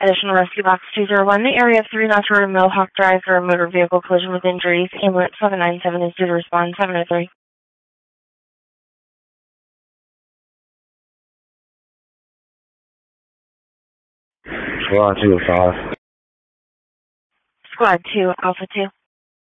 Additional rescue box 201, the area of 3 Knox Road, Mohawk Drive for a motor vehicle collision with injuries. Ambulance 797 is due to respond 703. Squad 2 5. Squad 2, Alpha 2.